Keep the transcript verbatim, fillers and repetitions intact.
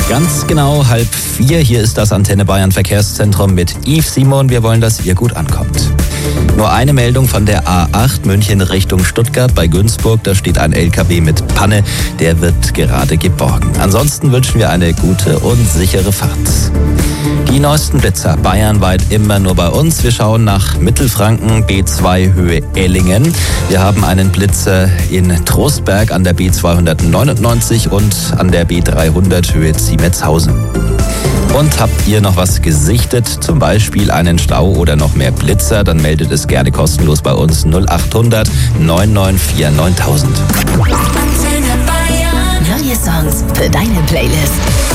Ganz genau halb vier. Hier ist das Antenne Bayern Verkehrszentrum mit Yves Simon. Wir wollen, dass ihr gut ankommt. Nur eine Meldung von der A acht München Richtung Stuttgart bei Günzburg. Da steht ein L K W mit Panne. Der wird gerade geborgen. Ansonsten wünschen wir eine gute und sichere Fahrt. Die neuesten Blitzer bayernweit immer nur bei uns. Wir schauen nach Mittelfranken, B zwei Höhe Ellingen. Wir haben einen Blitzer in Trostberg an der B zweihundertneunundneunzig und an der B dreihundert Höhe Ziemetshausen. Und habt ihr noch was gesichtet, zum Beispiel einen Stau oder noch mehr Blitzer, dann meldet es gerne kostenlos bei uns null acht hundert neun neun vier neuntausend. Neue Songs für deine Playlist.